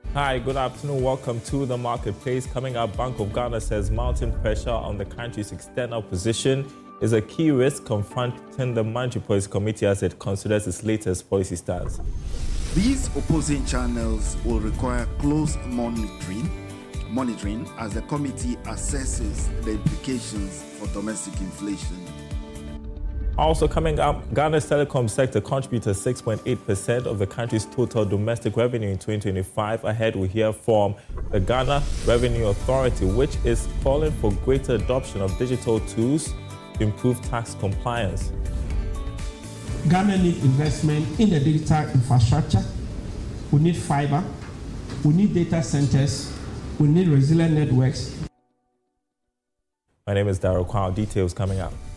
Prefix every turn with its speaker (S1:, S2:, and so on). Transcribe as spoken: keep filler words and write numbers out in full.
S1: Hi, good afternoon. Welcome to the marketplace. Coming up, Bank of Ghana says mounting pressure on the country's external position is a key risk confronting the Monetary Policy Committee as it considers its latest policy stance.
S2: These opposing channels will require close monitoring, monitoring as the committee assesses the implications for domestic inflation.
S1: Also coming up, Ghana's telecom sector contributed six point eight percent of the country's total domestic revenue in twenty twenty-five. Ahead, we hear from the Ghana Revenue Authority, which is calling for greater adoption of digital tools to improve tax compliance.
S3: Ghana needs investment in the digital infrastructure. We need fiber. We need data centers. We need resilient networks.
S1: My name is Daryl Kwao. Details coming up.